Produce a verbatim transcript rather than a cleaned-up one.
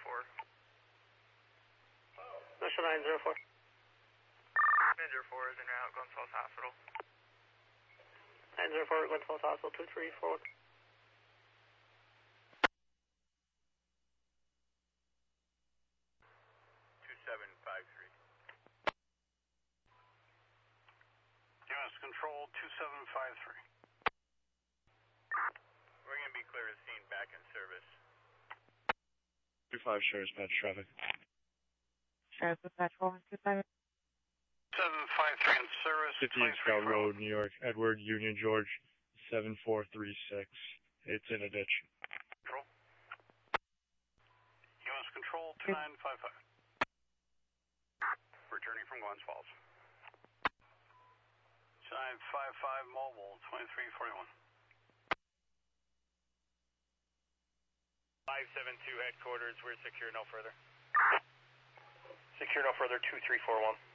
four. Mission nine zero four. nine zero four is en route, Glens Falls Hospital. nine zero four, Glens Falls Hospital, two three four one. two seven five three. U S Control two seven five three. We're going to be clear to scene back in service. two five shares patch traffic. Sheriff Dispatch four one two seven. seven five three in service. fifteen Scout Road, New York, Edward, Union, George, seven four three six. It's in a ditch. Control. U S Control two nine five five. Returning from Glens Falls. nine five five mobile, twenty-three forty-one. five seven two headquarters, we're secure no further. Secure no further, two three four one.